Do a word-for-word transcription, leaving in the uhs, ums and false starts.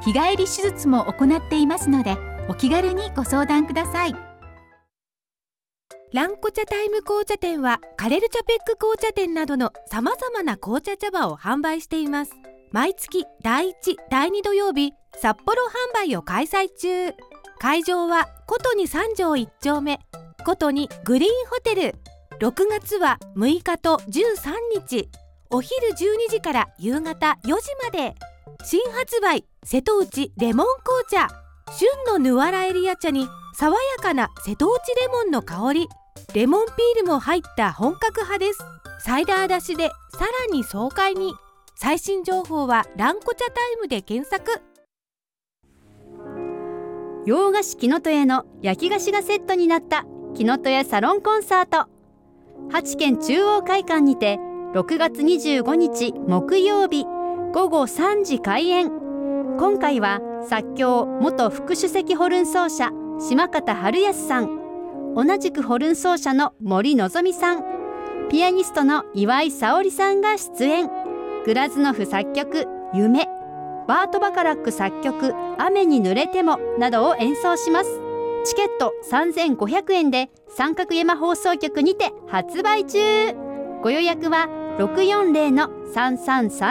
日帰り手術も行っていますので、お気軽にご相談ください。 ランコ茶タイム紅茶店はカレルチャペック紅茶店などのさまざまな紅茶茶葉を販売しています。毎月だいいち、だいに土曜日、札幌販売を開催中。会場はことに三条いっ丁目、ことにグリーンホテル。ろくがつはむいかとじゅうさんにち、お昼じゅうにじから夕方よじまで。新発売瀬戸内レモン紅茶。旬のヌアラエリア茶に爽やかな瀬戸内レモンの香り。レモンピールも入った本格派です。サイダー出しでさらに爽快に。最新情報はランコ茶タイムで検索。 洋菓子きのとやの焼き菓子がセットになったきのとやサロンコンサート。八軒中央会館にてろくがつにじゅうごにち木曜日ごごさんじ開演。今回は作協元副首席ホルン奏者島方春康さん、同じくホルン奏者の森のぞみさん、ピアニストの岩井沙織さんが出演。グラズノフ作曲夢、バート・バカラック作曲雨に濡れてもなどを演奏します。チケットさんぜんごひゃくえんで三角山放送局にて発売中。ご予約はろくよんぜろのさんさんさん